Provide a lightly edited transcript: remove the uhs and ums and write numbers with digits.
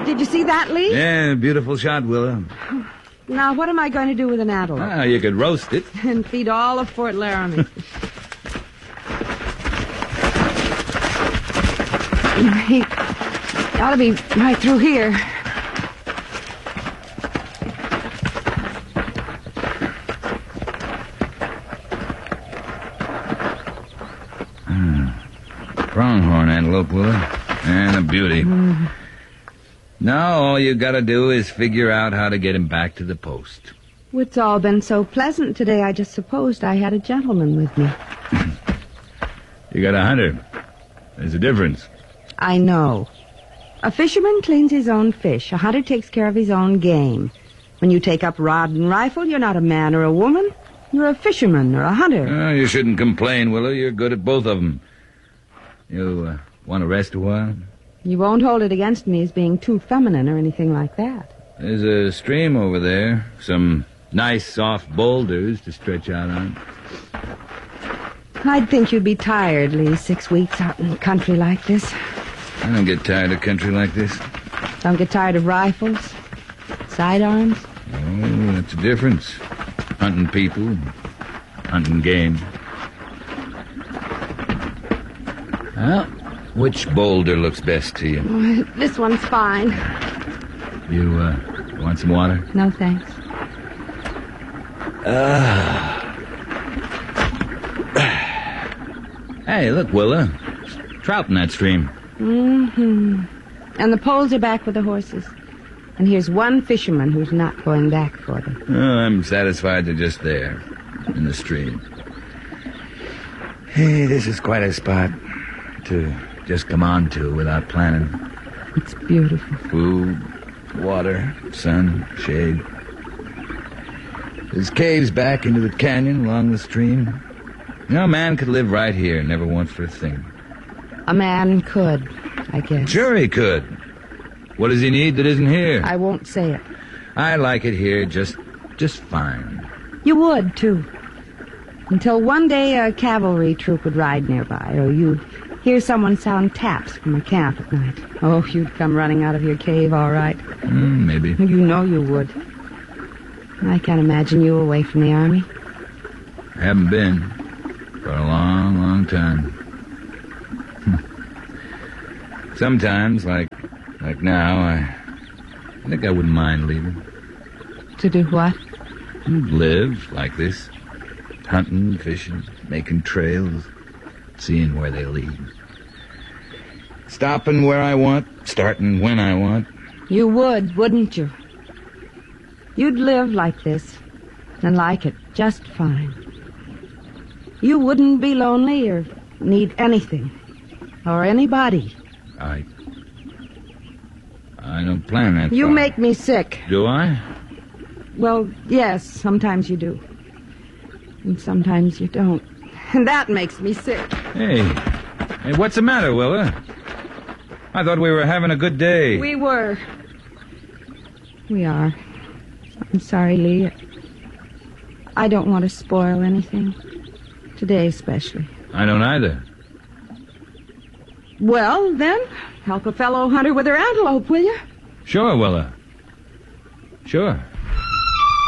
Did you see that, Lee? Yeah, beautiful shot, Willa. Now, what am I going to do with an antelope? Ah, you could roast it. And feed all of Fort Laramie. He ought to be right through here. Pronghorn antelope, Willa. And a beauty. Now all you gotta do is figure out how to get him back to the post. It's all been so pleasant today, I just supposed I had a gentleman with me. You got a hunter. There's a difference. I know. A fisherman cleans his own fish. A hunter takes care of his own game. When you take up rod and rifle, you're not a man or a woman. You're a fisherman or a hunter. You shouldn't complain, Willa. You're good at both of them. You want to rest a while? You won't hold it against me as being too feminine or anything like that. There's a stream over there. Some nice soft boulders to stretch out on. I'd think you'd be tired, Lee, 6 weeks out in the country like this. I don't get tired of country like this. Don't get tired of rifles? Sidearms? Oh, that's a difference. Hunting people, hunting game. Well, which boulder looks best to you? This one's fine. You, want some water? No, thanks. Hey, look, Willa. Trout in that stream. Mm-hmm. And the poles are back with the horses. And here's one fisherman who's not going back for them. Oh, I'm satisfied they're just there, in the stream. Hey, this is quite a spot to just come on to without planning. It's beautiful. Food, water, sun, shade. There's caves back into the canyon along the stream. You know, a man could live right here, never want for a thing. A man could, I guess. Sure he could. What does he need that isn't here? I won't say it. I like it here just fine. You would, too. Until one day a cavalry troop would ride nearby, or you'd hear someone sound taps from a camp at night. Oh, you'd come running out of your cave, all right. Maybe. You know you would. I can't imagine you away from the army. I haven't been for a long, long time. Sometimes, like now, I think I wouldn't mind leaving. To do what? Live like this. Hunting, fishing, making trails, seeing where they lead. Stopping where I want, starting when I want. You would, wouldn't you? You'd live like this, and like it just fine. You wouldn't be lonely or need anything, or anybody. I don't plan that You far. make me sick. Do I? Well, yes, sometimes you do. And sometimes you don't. And that makes me sick. Hey, what's the matter, Willa? I thought we were having a good day. We were. We are. I'm sorry, Lee. I don't want to spoil anything. Today especially. I don't either. Well, then, help a fellow hunter with her antelope, will you? Sure, Willa. Sure.